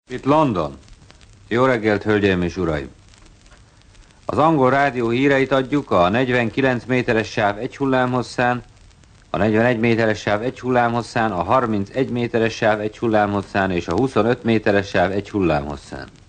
Itt London. Jó reggelt, hölgyeim és uraim! Az angol rádió híreit adjuk a 49 méteres sáv egy hullámhosszán, a 41 méteres sáv egy hullámhosszán, a 31 méteres sáv egy hullámhosszán és a 25 méteres sáv egy hullámhosszán.